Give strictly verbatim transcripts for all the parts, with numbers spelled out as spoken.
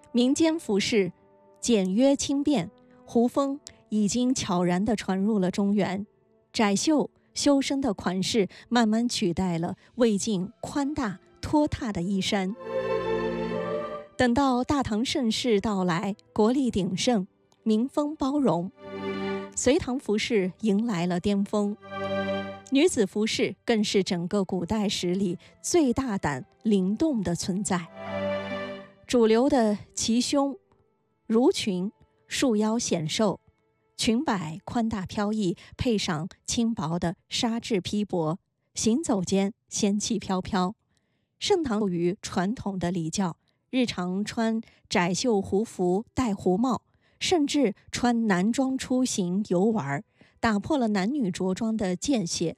民间服饰简约轻便，胡风已经悄然地传入了中原，窄袖修身的款式慢慢取代了魏晋宽大拖沓的衣衫。等到大唐盛世到来，国力鼎盛，民风包容，隋唐服饰迎来了巅峰。女子服饰更是整个古代史里最大胆灵动的存在。主流的齐胸、襦裙，束腰显瘦，裙摆宽大飘逸，配上轻薄的纱质披帛，行走间仙气飘飘。盛唐于传统的礼教，日常穿窄袖胡服，戴胡帽，甚至穿男装出行游玩，打破了男女着装的界限，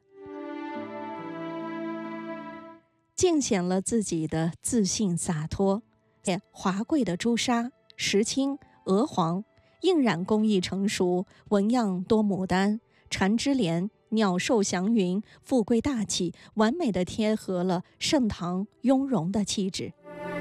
尽显了自己的自信洒脱。华贵的朱砂、石青、鹅黄印染工艺成熟，纹样多牡丹、缠枝莲、鸟兽祥云，富贵大气，完美地贴合了盛唐雍容的气质。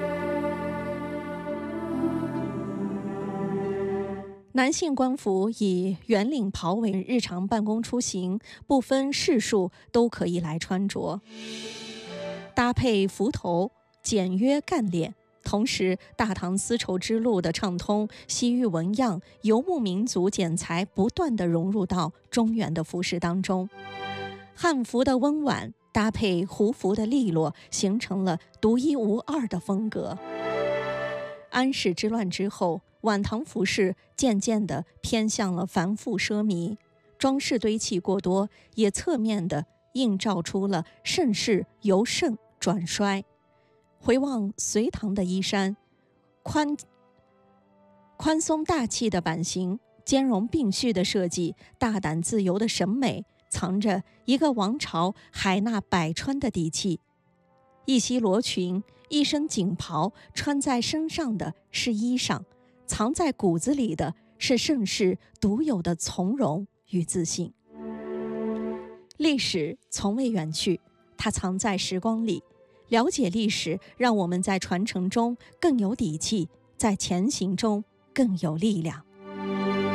男性官服以圆领袍为日常办公出行，不分世数都可以来穿着，搭配幞头，简约干练。同时，大唐丝绸之路的畅通，西域纹样、游牧民族剪裁不断地融入到中原的服饰当中。汉服的温婉搭配胡服的利落，形成了独一无二的风格。安史之乱之后，晚唐服饰渐渐地偏向了繁复奢靡，装饰堆砌过多，也侧面地映照出了盛世由盛转衰。回望隋唐的衣衫，宽宽松大气的版型，兼容并蓄的设计，大胆自由的审美，藏着一个王朝海纳百川的底气。一袭罗裙，一身锦袍，穿在身上的是衣裳，藏在骨子里的是盛世独有的从容与自信。历史从未远去，它藏在时光里。了解历史，让我们在传承中更有底气，在前行中更有力量。